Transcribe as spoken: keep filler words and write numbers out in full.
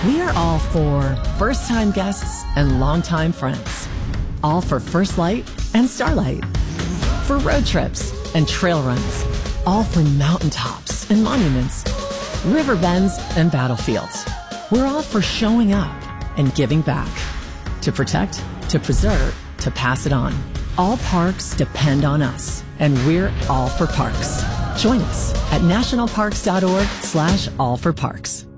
We are all for first-time guests and longtime friends. All for First Light and Starlight. For road trips and trail runs. All for mountaintops and monuments. River bends and battlefields. We're all for showing up and giving back. To protect, to preserve, to pass it on. All parks depend on us, and we're all for parks. Join us at nationalparks.org slash all for parks.